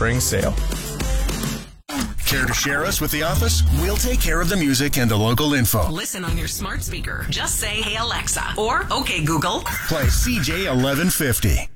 spring sale. Care to share us with the office? We'll take care of the music and the local info. Listen on your smart speaker. Just say, "Hey Alexa," or "Okay Google." Play CJ 1150.